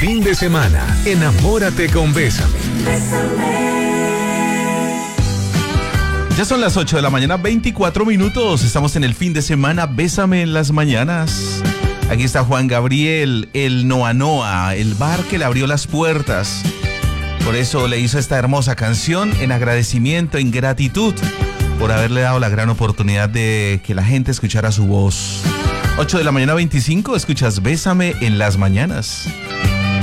fin de semana, enamórate con Bésame. Ya son las 8 de la mañana, 24 minutos. Estamos en el fin de semana. Bésame en las mañanas. Aquí está Juan Gabriel, el Noa Noa, el bar que le abrió las puertas. Por eso le hizo esta hermosa canción en agradecimiento, en gratitud, por haberle dado la gran oportunidad de que la gente escuchara su voz. 8 de la mañana, 25, escuchas Bésame en las mañanas.